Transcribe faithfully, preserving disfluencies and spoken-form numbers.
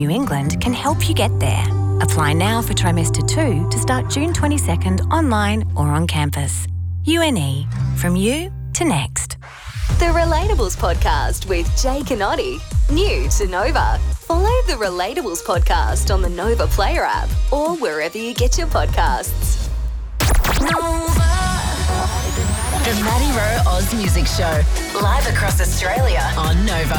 New England can help you get there. Apply now for trimester two to start June twenty-second online or on campus. U N E, from you to next. The Relatables Podcast with Jake and Oddie. New to Nova. Follow the Relatables Podcast on the Nova Player app or wherever you get your podcasts. Nova. The Matty Rowe Oz Music Show. Live across Australia on Nova.